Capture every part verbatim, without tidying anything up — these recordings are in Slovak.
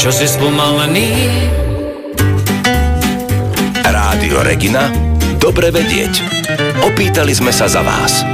čo si spomalený. Rádio Regina, dobre vedieť. Opýtali sme sa za vás.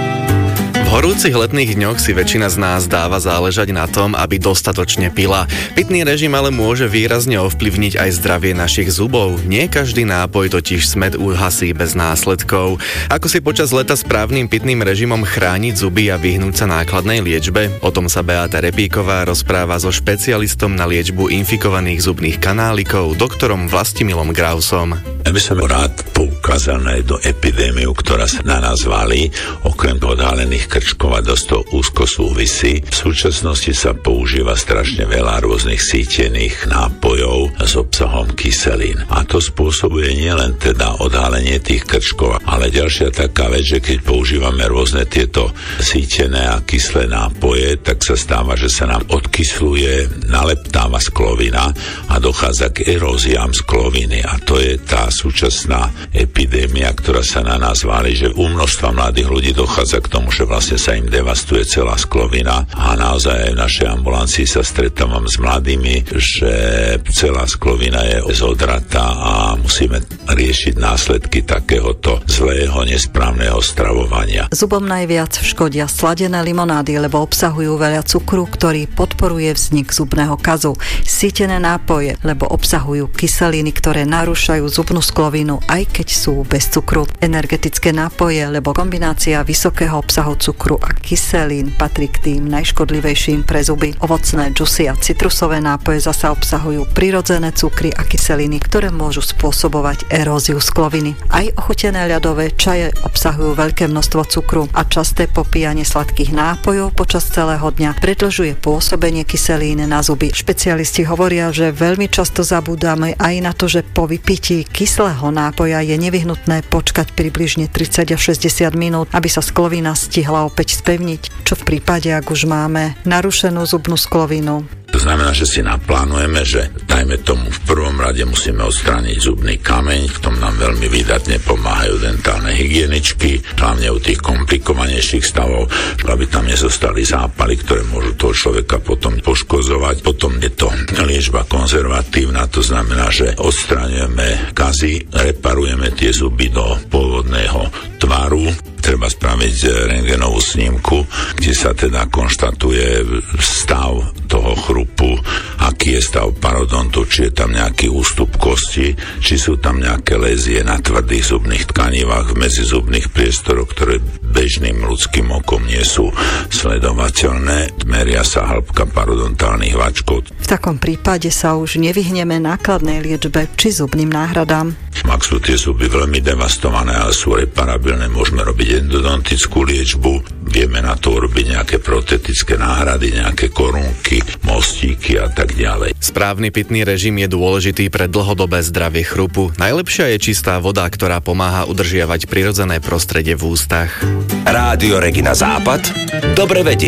V horúcich letných dňoch si väčšina z nás dáva záležať na tom, aby dostatočne pila. Pitný režim ale môže výrazne ovplyvniť aj zdravie našich zubov. Nie každý nápoj totiž smäd uhasí bez následkov. Ako si počas leta správnym pitným režimom chrániť zuby a vyhnúť sa nákladnej liečbe? O tom sa Beáta Repíková rozpráva so špecialistom na liečbu infikovaných zubných kanálikov, doktorom Vlastimilom Grausom. Ja by som rád poukázal na jednu epidémiu, ktorá sa na nás valí, okrem odhalených krčkov a dosť to úzko súvisí. V súčasnosti sa používa strašne veľa rôznych sítených nápojov s obsahom kyselín. A to spôsobuje nielen teda odhalenie tých krčkov, ale ďalšia taká vec, že keď používame rôzne tieto sítené a kyslé nápoje, tak sa stáva, že sa nám odkysluje, naleptáva sklovina a dochádza k eróziám skloviny. A to je tá súčasná epidémia, ktorá sa na nás váli, že u množstva mladých ľudí dochádza k tomu, že vlastne sa im devastuje celá sklovina a naozaj aj v našej ambulancii sa stretávam s mladými, že celá sklovina je zodratá a musíme riešiť následky takéhoto zlého, nesprávneho stravovania. Zubom najviac škodia sladené limonády, lebo obsahujú veľa cukru, ktorý podporuje vznik zubného kazu. Sítené nápoje, lebo obsahujú kyseliny, ktoré narúšajú zubnú sklovinu, aj keď sú bez cukru. Energetické nápoje, lebo kombinácia vysokého obsahu cukru a kyselín patrí k tým najškodlivejším pre zuby. Ovocné džusy a citrusové nápoje zasa obsahujú prirodzené cukry a kyseliny, ktoré môžu spôsobovať eróziu skloviny. Aj ochutené ľadové čaje obsahujú veľké množstvo cukru a časté popíjanie sladkých nápojov počas celého dňa predĺžuje pôsobenie kyselín na zuby. Špecialisti hovoria, že veľmi často zabúdame aj na to, že po vypití kyslého nápoja je nevyhnutné počkať približne tridsať až šesťdesiat minút, aby sa sklovina stihla opäť spevniť. Čo v prípade, ak už máme narušenú zubnú sklovinu? To znamená, že si naplánujeme, že dajme tomu v prvom rade musíme odstrániť zubný kameň, v tom nám veľmi výdatne pomáhajú dentálne hygieničky, hlavne u tých komplikovanejších stavov, aby tam nezostali zápaly, ktoré môžu toho človeka potom poškozovať. Potom je to liečba konzervatívna, to znamená, že odstraňujeme kazy, reparujeme tie zuby do pôvodného tvaru. Treba spraviť rentgenovú snímku, kde sa teda konštatuje stav toho chrupu, aký je stav parodontu, či je tam nejaký ústup kosti, či sú tam nejaké lézie na tvrdých zubných tkanivách v medzizubných priestoroch, ktoré bežným ľudským okom nie sú sledovateľné. Meria sa hĺbka parodontálnych vačkov. V takom prípade sa už nevyhneme nákladnej liečbe či zubným náhradám. Ak sú tie zuby veľmi devastované, ale sú reparabilné, môžeme robiť endodontickú liečbu, vieme na to urobiť nejaké protetické náhrady, nejaké korunky, mostíky a tak ďalej. Správny pitný režim je dôležitý pre dlhodobé zdravie chrupu. Najlepšia je čistá voda, ktorá pomáha udržiavať prirodzené prostredie v ústach. Rádio Regina Západ, dobre vedieť.